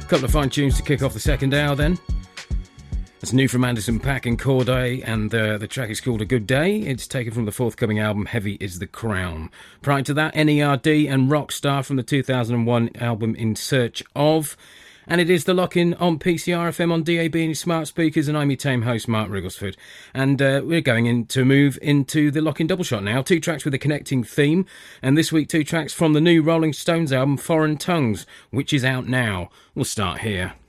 Couple of fine tunes to kick off the second hour then. It's new from Anderson .Paak and Corday, and the track is called A Good Day. It's taken from the forthcoming album Heavy is the Crown. Prior to that, NERD and Rockstar from the 2001 album In Search Of. And it is the lock-in on PCR FM on DAB and your smart speakers, and I'm your tame host, Mark Rigglesford. And we're going to move into the lock-in double shot now. 2 tracks with a connecting theme, and this week 2 tracks from the new Rolling Stones album Foreign Tongues, which is out now. We'll start here.